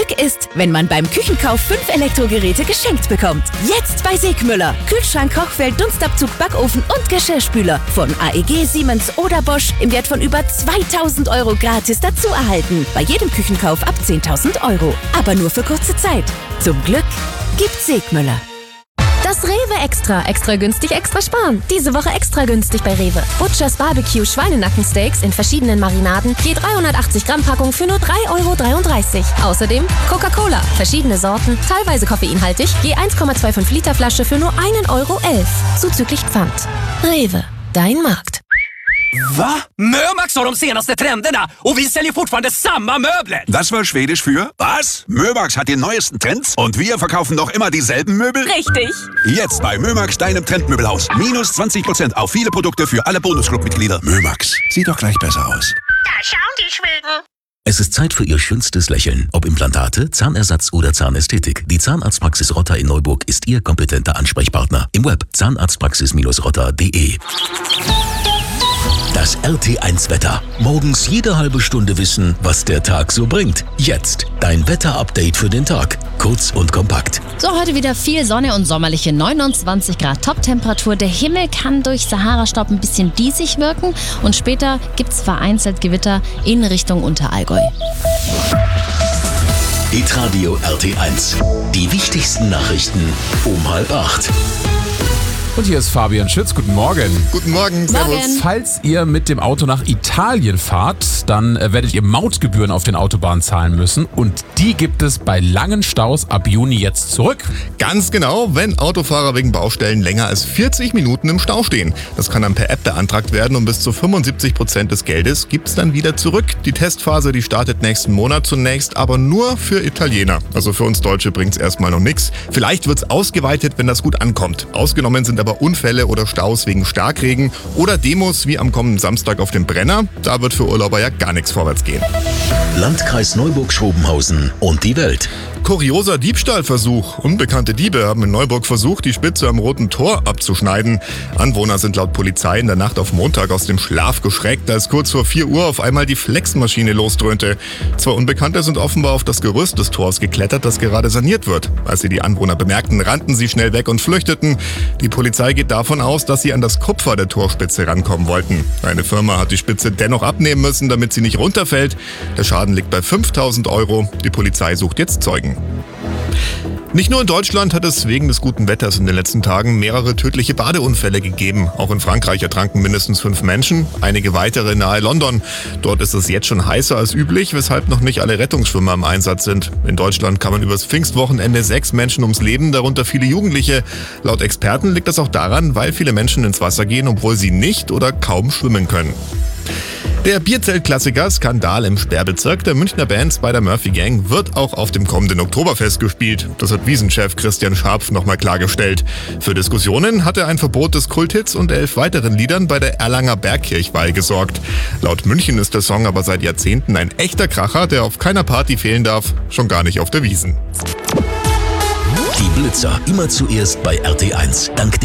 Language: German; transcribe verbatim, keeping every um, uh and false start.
Glück ist, wenn man beim Küchenkauf fünf Elektrogeräte geschenkt bekommt. Jetzt bei Segmüller. Kühlschrank, Kochfeld, Dunstabzug, Backofen und Geschirrspüler von A E G, Siemens oder Bosch im Wert von über zweitausend Euro gratis dazu erhalten. Bei jedem Küchenkauf ab zehntausend Euro. Aber nur für kurze Zeit. Zum Glück gibt's Segmüller. Das Rewe Extra. Extra günstig, extra sparen. Diese Woche extra günstig bei Rewe. Butchers Barbecue Schweinenackensteaks in verschiedenen Marinaden. Je dreihundertachtzig Gramm Packung für nur drei Euro dreiunddreißig. Außerdem Coca-Cola. Verschiedene Sorten, teilweise koffeinhaltig. Je eins Komma fünfundzwanzig Liter Flasche für nur ein Euro elf. Zuzüglich Pfand. Rewe. Dein Markt. Va? Mömax har de senaste trenderna och vi säljer fortfarande samma möbler. Das war Schwedisch für was? Mömax hat die neuesten Trends und wir verkaufen noch immer dieselben Möbel? Richtig. Jetzt bei Mömax, deinem Trendmöbelhaus. Minus zwanzig Prozent auf viele Produkte für alle Bonusclub-Mitglieder. Mömax. Sieht doch gleich besser aus. Da schauen die Schweden. Es ist Zeit für Ihr schönstes Lächeln. Ob Implantate, Zahnersatz oder Zahnästhetik. Die Zahnarztpraxis Rotter in Neuburg ist Ihr kompetenter Ansprechpartner. Im Web zahnarztpraxis rotter punkt de. Das R T eins Wetter. Morgens jede halbe Stunde wissen, was der Tag so bringt. Jetzt dein Wetter-Update für den Tag. Kurz und kompakt. So, heute wieder viel Sonne und sommerliche neunundzwanzig Grad Top-Temperatur. Der Himmel kann durch Sahara-Staub ein bisschen diesig wirken und später gibt es vereinzelt Gewitter in Richtung Unterallgäu. Hitradio R T eins. Die wichtigsten Nachrichten um halb acht. Und hier ist Fabian Schütz. Guten Morgen. Guten Morgen, servus. Morgen. Falls ihr mit dem Auto nach Italien fahrt, dann äh, werdet ihr Mautgebühren auf den Autobahnen zahlen müssen. Und die gibt es bei langen Staus ab Juni jetzt zurück. Ganz genau, wenn Autofahrer wegen Baustellen länger als vierzig Minuten im Stau stehen. Das kann dann per App beantragt werden und bis zu fünfundsiebzig Prozent des Geldes gibt's dann wieder zurück. Die Testphase, die startet nächsten Monat zunächst, aber nur für Italiener. Also für uns Deutsche bringt's erstmal noch nichts. Vielleicht wird's ausgeweitet, wenn das gut ankommt. Ausgenommen sind aber Unfälle oder Staus wegen Starkregen oder Demos wie am kommenden Samstag auf dem Brenner. Da wird für Urlauber ja gar nichts vorwärts gehen. Landkreis Neuburg-Schrobenhausen und die Welt. Kurioser Diebstahlversuch. Unbekannte Diebe haben in Neuburg versucht, die Spitze am Roten Tor abzuschneiden. Anwohner sind laut Polizei in der Nacht auf Montag aus dem Schlaf geschreckt, als kurz vor vier Uhr auf einmal die Flexmaschine losdröhnte. Zwei Unbekannte sind offenbar auf das Gerüst des Tors geklettert, das gerade saniert wird. Als sie die Anwohner bemerkten, rannten sie schnell weg und flüchteten. Die Polizei geht davon aus, dass sie an das Kupfer der Torspitze rankommen wollten. Eine Firma hat die Spitze dennoch abnehmen müssen, damit sie nicht runterfällt. Der Schaden liegt bei fünftausend Euro. Die Polizei sucht jetzt Zeugen. Nicht nur in Deutschland hat es wegen des guten Wetters in den letzten Tagen mehrere tödliche Badeunfälle gegeben. Auch in Frankreich ertranken mindestens fünf Menschen, einige weitere nahe London. Dort ist es jetzt schon heißer als üblich, weshalb noch nicht alle Rettungsschwimmer im Einsatz sind. In Deutschland kamen übers Pfingstwochenende sechs Menschen ums Leben, darunter viele Jugendliche. Laut Experten liegt das auch daran, weil viele Menschen ins Wasser gehen, obwohl sie nicht oder kaum schwimmen können. Der Bierzelt-Klassiker Skandal im Sperrbezirk der Münchner Band Spider-Murphy Gang wird auch auf dem kommenden Oktoberfest gespielt. Das hat Wiesenchef Christian Scharpf nochmal klargestellt. Für Diskussionen hat er ein Verbot des Kulthits und elf weiteren Liedern bei der Erlanger Bergkirchweih gesorgt. Laut München ist der Song aber seit Jahrzehnten ein echter Kracher, der auf keiner Party fehlen darf, schon gar nicht auf der Wiesn. Die Blitzer immer zuerst bei R T eins. Dank